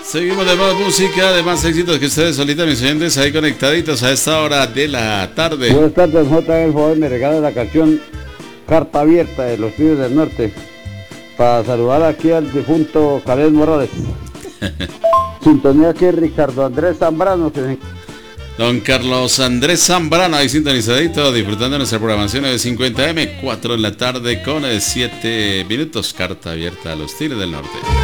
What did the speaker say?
Seguimos de más música, de más éxitos que ustedes solitas, mis oyentes, ahí conectaditos a esta hora de la tarde. Buenas tardes, J. El favor me regala la canción Carta Abierta de los Tigres del Norte para saludar aquí al difunto Caled Morales. Sintonía aquí Ricardo Andrés Zambrano. Don Carlos Andrés Zambrano, ahí sintonizadito, disfrutando de nuestra programación de 50M, 4 en la tarde con 7 minutos. Carta Abierta a los Tigres del Norte.